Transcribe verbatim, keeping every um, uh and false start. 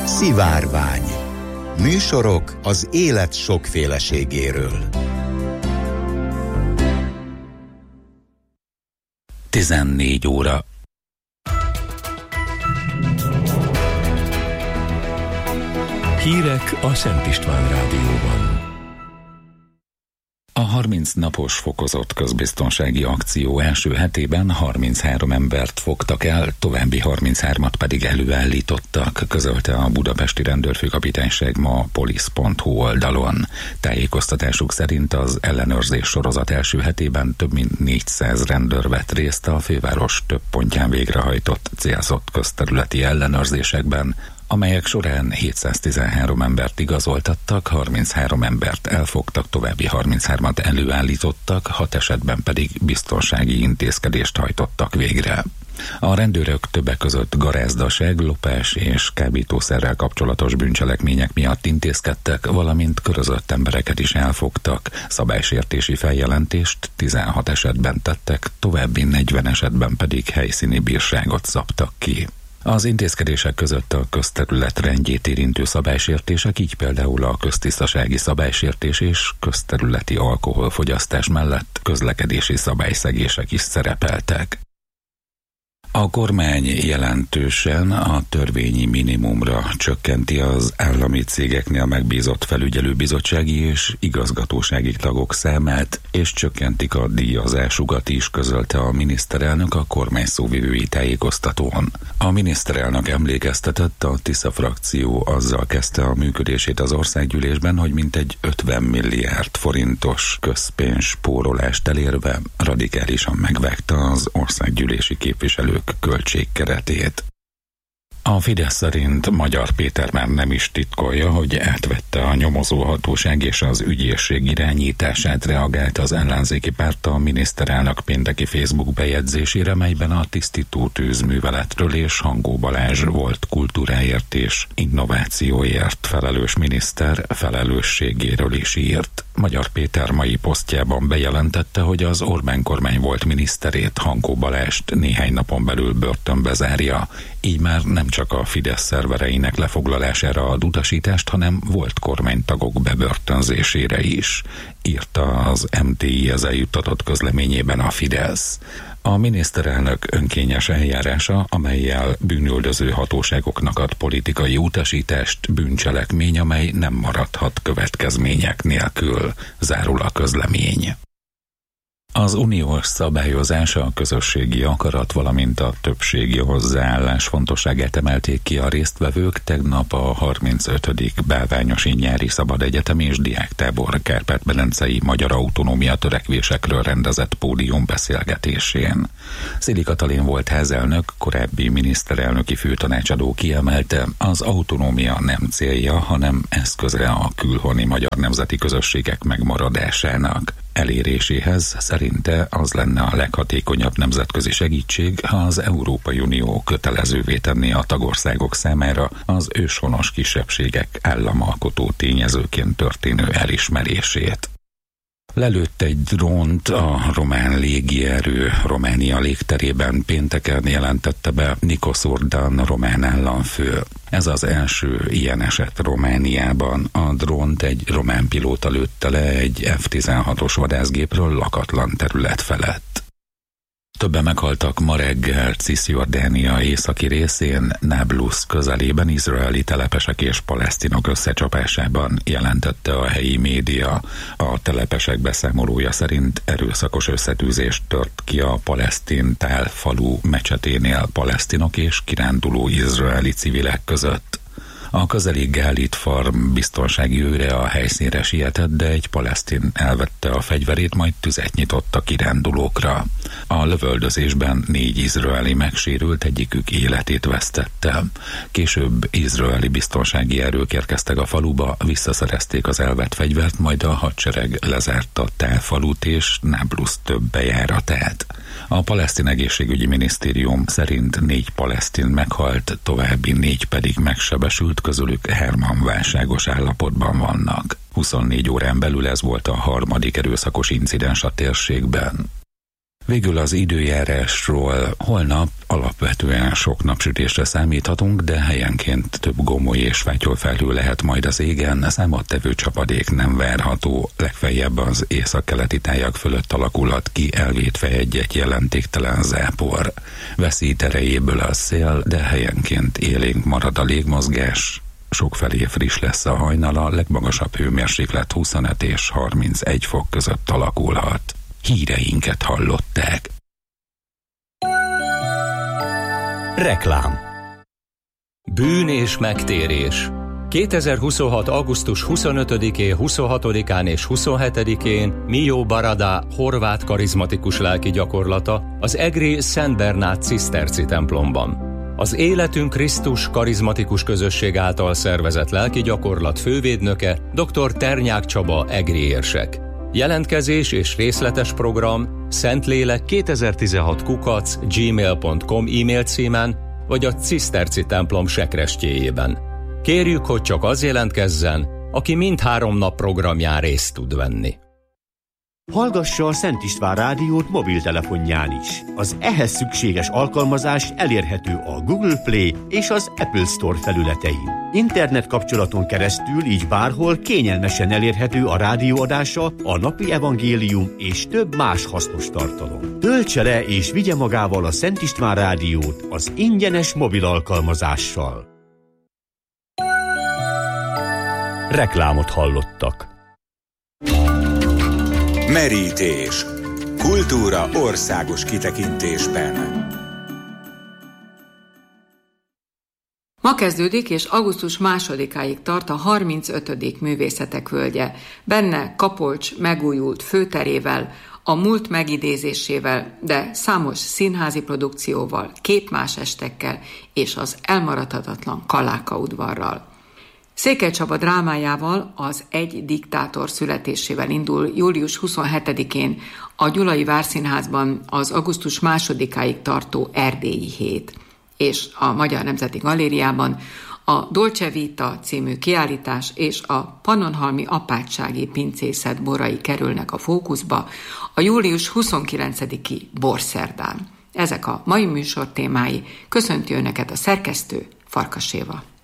Szivárvány. Műsorok az élet sokféleségéről. tizennégy óra. Hírek a Szent István Rádióban. A harminc napos fokozott közbiztonsági akció első hetében harminchárom embert fogtak el, további harminchármat pedig előállítottak, közölte a budapesti rendőrfőkapitányság ma a polisz pont hu oldalon. Tájékoztatásuk szerint az ellenőrzés sorozat első hetében több mint négyszáz rendőr vett részt a főváros több pontján végrehajtott célzott közterületi ellenőrzésekben, amelyek során hétszáztizenhárom embert igazoltattak, harminchárom embert elfogtak, további harminchármat előállítottak, hat esetben pedig biztonsági intézkedést hajtottak végre. A rendőrök többek között garázdaság, lopás és kábítószerrel kapcsolatos bűncselekmények miatt intézkedtek, valamint körözött embereket is elfogtak. Szabálysértési feljelentést tizenhat esetben tettek, további negyven esetben pedig helyszíni bírságot szabtak ki. Az intézkedések között a közterület rendjét érintő szabálysértések, így például a köztisztasági szabálysértés és közterületi alkoholfogyasztás mellett közlekedési szabályszegések is szerepeltek. A kormány jelentősen a törvényi minimumra csökkenti az állami cégeknél megbízott felügyelőbizottsági és igazgatósági tagok számát, és csökkentik a díjazásukat is, közölte a miniszterelnök a kormány szóvivői tájékoztatón. A miniszterelnök emlékeztetett, a Tisza frakció azzal kezdte a működését az országgyűlésben, hogy mintegy ötven milliárd forintos közpénz spórolást elérve radikálisan megvágta az országgyűlési képviselők költségkeretét. A Fidesz szerint Magyar Péter már nem is titkolja, hogy átvette a nyomozóhatóság és az ügyészség irányítását, reagált az ellenzéki párt a miniszterelnök pénteki Facebook bejegyzésére, melyben a tisztító tűzműveletről és Hangó Balázs volt kultúráért és innovációért felelős miniszter felelősségéről is írt. Magyar Péter mai posztjában bejelentette, hogy az Orbán kormány volt miniszterét, Hangó Balázst néhány napon belül börtönbe zárja. Így már nem csak a Fidesz szervereinek lefoglalására ad utasítást, hanem volt kormánytagok bebörtönzésére is, írta az em té i ezzel juttatott közleményében a Fidesz. A miniszterelnök önkényes eljárása, amellyel bűnüldöző hatóságoknak ad politikai utasítást, bűncselekmény, amely nem maradhat következmények nélkül, zárul a közlemény. Az uniós szabályozása, a közösségi akarat, valamint a többségi hozzáállás fontosságát emelték ki a résztvevők tegnap a harmincötödik Bálványosi Nyári Szabad Egyetem és Diáktábor Kárpát-medencei magyar autonómia törekvésekről rendezett pódiumbeszélgetésén. Szili Katalin volt házelnök, korábbi miniszterelnöki főtanácsadó kiemelte, az autonómia nem célja, hanem eszköze a külhoni magyar nemzeti közösségek megmaradásának eléréséhez. Szerinte az lenne a leghatékonyabb nemzetközi segítség, ha az Európai Unió kötelezővé tenné a tagországok számára az őshonos kisebbségek államalkotó tényezőként történő elismerését. Lelőtt egy drónt a román légierő Románia légterében, pénteken jelentette be Nikos Urdan román államfő. Ez az első ilyen eset Romániában. A drónt egy román pilóta lőtte le egy ef tizenhatos vadászgépről lakatlan terület felett. Többen meghaltak ma reggel Cisjordánia északi részén, Nablus közelében izraeli telepesek és palesztinok összecsapásában, jelentette a helyi média. A telepesek beszámolója szerint erőszakos összetűzést tört ki a palesztin Tál falu mecseténél palesztinok és kiránduló izraeli civilek között. A közeli Gálit Farm biztonsági őre a helyszínre sietett, de egy palesztin elvette a fegyverét, majd tüzet nyitott a kirándulókra. A lövöldözésben négy izraeli megsérült, egyikük életét vesztette. Később izraeli biztonsági erők érkeztek a faluba, visszaszerezték az elvett fegyvert, majd a hadsereg lezárta Tál falut és Nablus több bejáratát. A palesztin egészségügyi minisztérium szerint négy palesztin meghalt, további négy pedig megsebesült, közülük hárman válságos állapotban vannak. huszonnégy órán belül ez volt a harmadik erőszakos incidens a térségben. Végül az időjárásról. Holnap alapvetően sok napsütésre számíthatunk, de helyenként több gomoly és fátyolfelhő lehet majd az égen, számottevő csapadék nem várható, legfeljebb az északkeleti tájak fölött alakulhat ki elvétve egy-egy jelentéktelen zápor. Veszít erejéből a szél, de helyenként élénk marad a légmozgás. Sokfelé friss lesz a hajnal, a legmagasabb hőmérséklet huszonöt és harmincegy fok között alakulhat. Híreinket hallották. Reklám. Bűn és megtérés. kétezer-huszonhat. augusztus huszonötödikén, huszonhatodikán és huszonhetedikén Mio Barada horvát karizmatikus lelki gyakorlata az egri Szent Bernát ciszterci templomban. Az Életünk Krisztus karizmatikus közösség által szervezett lelki gyakorlat fővédnöke dr. Ternyák Csaba egri érsek. Jelentkezés és részletes program Szentlélek kétezer-tizenhat kukac gmail pont com e-mail címen vagy a ciszterci templom sekrestjéjében. Kérjük, hogy csak az jelentkezzen, aki mindhárom nap programján részt tud venni. Hallgassa a Szent István rádiót mobiltelefonján is. Az ehhez szükséges alkalmazás elérhető a Google Play és az Apple Store felületein. Internet kapcsolaton keresztül így bárhol kényelmesen elérhető a rádióadása, a napi evangélium és több más hasznos tartalom. Töltse le és vigye magával a Szent István rádiót az ingyenes mobil alkalmazással. Reklámot hallottak. Merítés. Kultúra országos kitekintésben. Ma kezdődik és augusztus másodikáig tart a harmincötödik Művészetek Völgye. Benne Kapolcs megújult főterével, a múlt megidézésével, de számos színházi produkcióval, képmásestekkel és az elmaradhatatlan Kaláka udvarral. Székely Csaba drámájával, az Egy diktátor születésével indul július huszonhetedikén a Gyulai Várszínházban az augusztus másodikáig tartó Erdélyi hét, és a Magyar Nemzeti Galériában a Dolce Vita című kiállítás és a pannonhalmi apátsági pincészet borai kerülnek a fókuszba a július huszonkilencediki borszerdán. Ezek a mai műsor témái. Köszönti Önöket a szerkesztő, Farkas Éva.